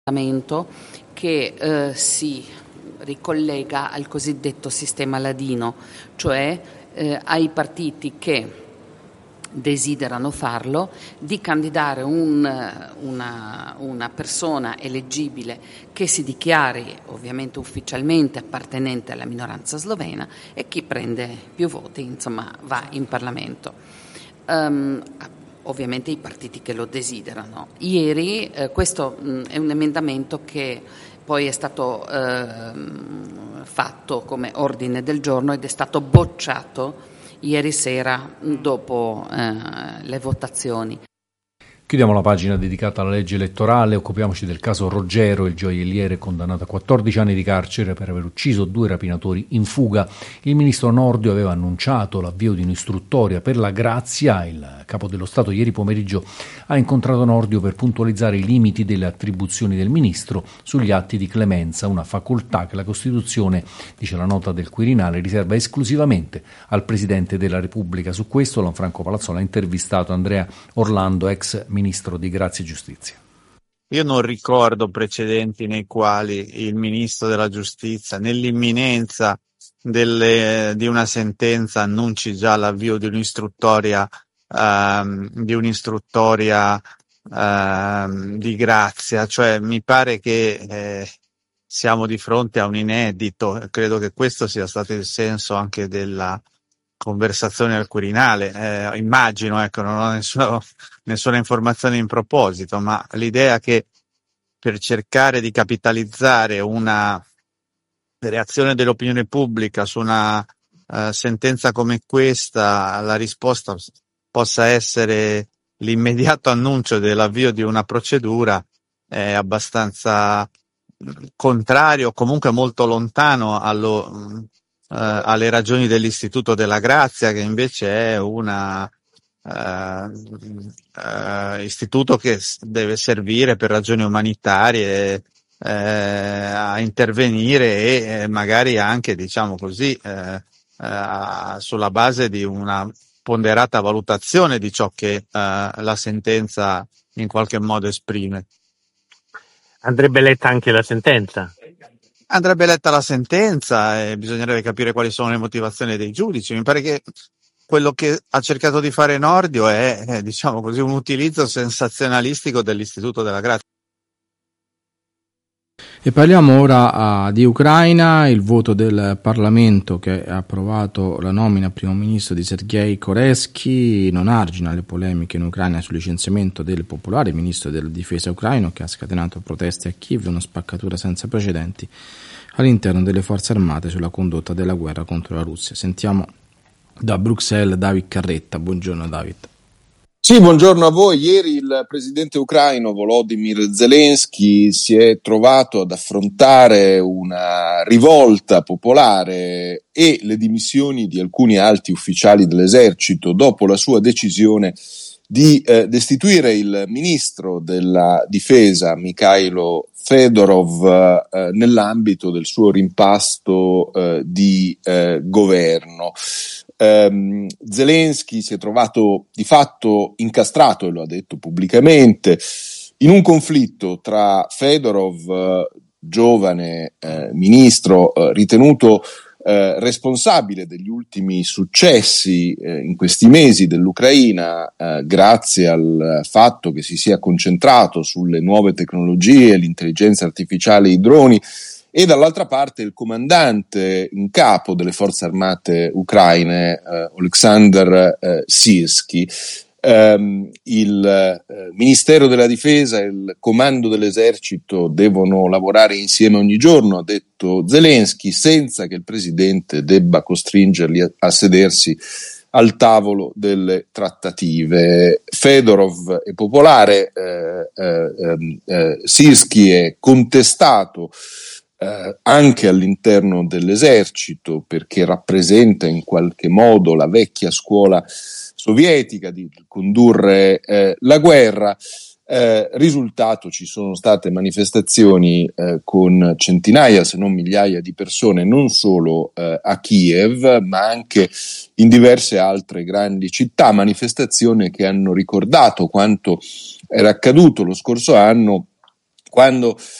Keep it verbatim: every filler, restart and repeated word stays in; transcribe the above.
che eh, si ricollega al cosiddetto sistema ladino, cioè eh, ai partiti che desiderano farlo, di candidare un, una, una persona eleggibile che si dichiari ovviamente ufficialmente appartenente alla minoranza slovena, e chi prende più voti, insomma, va in Parlamento. Um, ovviamente i partiti che lo desiderano. Ieri eh, questo mh, è un emendamento che poi è stato eh, fatto come ordine del giorno ed è stato bocciato ieri sera dopo eh, le votazioni. Chiudiamo la pagina dedicata alla legge elettorale, occupiamoci del caso Roggero, il gioielliere condannato a quattordici anni di carcere per aver ucciso due rapinatori in fuga. Il ministro Nordio aveva annunciato l'avvio di un'istruttoria per la grazia. Il capo dello Stato ieri pomeriggio ha incontrato Nordio per puntualizzare i limiti delle attribuzioni del ministro sugli atti di clemenza, una facoltà che la Costituzione, dice la nota del Quirinale, riserva esclusivamente al Presidente della Repubblica. Su questo Lanfranco Palazzola ha intervistato Andrea Orlando, ex ministro Ministro di Grazia e Giustizia. Io non ricordo precedenti nei quali il Ministro della Giustizia, nell'imminenza delle, di una sentenza, annunci già l'avvio di un'istruttoria, ehm, di un'istruttoria ehm, di grazia. Cioè, mi pare che eh, siamo di fronte a un inedito. Credo che questo sia stato il senso anche della conversazione al Quirinale. Eh, immagino, ecco, non ho nessuna, nessuna informazione in proposito, ma l'idea che per cercare di capitalizzare una reazione dell'opinione pubblica su una uh, sentenza come questa, la risposta possa essere l'immediato annuncio dell'avvio di una procedura è abbastanza contrario, comunque molto lontano allo Uh, alle ragioni dell'Istituto della Grazia, che invece è una uh, uh, istituto che deve servire per ragioni umanitarie uh, a intervenire e uh, magari anche, diciamo così, uh, uh, sulla base di una ponderata valutazione di ciò che uh, la sentenza in qualche modo esprime. Andrebbe letta anche la sentenza? Andrebbe letta la sentenza e bisognerebbe capire quali sono le motivazioni dei giudici. Mi pare che quello che ha cercato di fare Nordio è, è diciamo così, un utilizzo sensazionalistico dell'Istituto della Grazia. E parliamo ora uh, di Ucraina. Il voto del Parlamento che ha approvato la nomina a primo ministro di Sergei Koreskyi non argina le polemiche in Ucraina sul licenziamento del popolare ministro della difesa ucraino, che ha scatenato proteste a Kiev e una spaccatura senza precedenti all'interno delle forze armate sulla condotta della guerra contro la Russia. Sentiamo da Bruxelles David Carretta. Buongiorno David. Sì, buongiorno a voi. Ieri il presidente ucraino Volodymyr Zelensky si è trovato ad affrontare una rivolta popolare e le dimissioni di alcuni alti ufficiali dell'esercito dopo la sua decisione di eh, destituire il ministro della difesa Mikhailo Fedorov eh, nell'ambito del suo rimpasto eh, di eh, governo. Um, Zelensky si è trovato di fatto incastrato, e lo ha detto pubblicamente, in un conflitto tra Fedorov, eh, giovane eh, ministro eh, ritenuto eh, responsabile degli ultimi successi eh, in questi mesi dell'Ucraina, eh, grazie al fatto che si sia concentrato sulle nuove tecnologie, l'intelligenza artificiale e i droni, e dall'altra parte il comandante in capo delle forze armate ucraine, eh, Oleksandr eh, Syrskyi. Um, il eh, Ministero della Difesa e il comando dell'esercito devono lavorare insieme ogni giorno, ha detto Zelensky, senza che il presidente debba costringerli a, a sedersi al tavolo delle trattative. Fedorov è popolare, eh, eh, eh, Syrskyi è contestato Eh, anche all'interno dell'esercito, perché rappresenta in qualche modo la vecchia scuola sovietica di condurre eh, la guerra. Eh, risultato, ci sono state manifestazioni eh, con centinaia se non migliaia di persone, non solo eh, a Kiev ma anche in diverse altre grandi città, manifestazioni che hanno ricordato quanto era accaduto lo scorso anno quando